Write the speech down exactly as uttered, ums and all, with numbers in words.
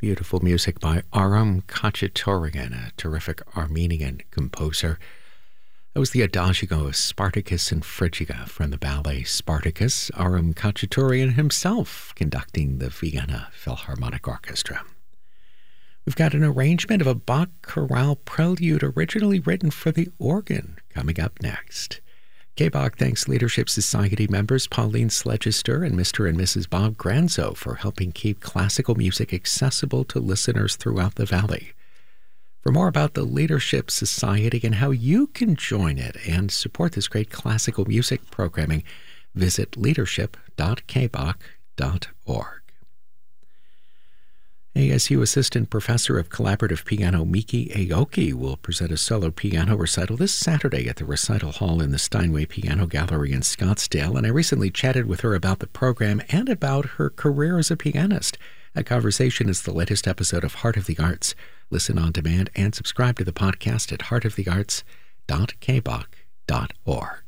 Beautiful music by Aram Khachaturian, a terrific Armenian composer. That was the Adagio of Spartacus and Phrygia from the ballet Spartacus, Aram Khachaturian himself conducting the Vienna Philharmonic Orchestra. We've got an arrangement of a Bach chorale prelude originally written for the organ coming up next. K-Bach thanks Leadership Society members Pauline Sledgester and Mister and Missus Bob Granzo for helping keep classical music accessible to listeners throughout the Valley. For more about the Leadership Society and how you can join it and support this great classical music programming, visit leadership dot k bach dot org. A S U Assistant Professor of Collaborative Piano Miki Aoki will present a solo piano recital this Saturday at the Recital Hall in the Steinway Piano Gallery in Scottsdale, and I recently chatted with her about the program and about her career as a pianist. That conversation is the latest episode of Heart of the Arts. Listen on demand and subscribe to the podcast at heart of the arts dot k bach dot org.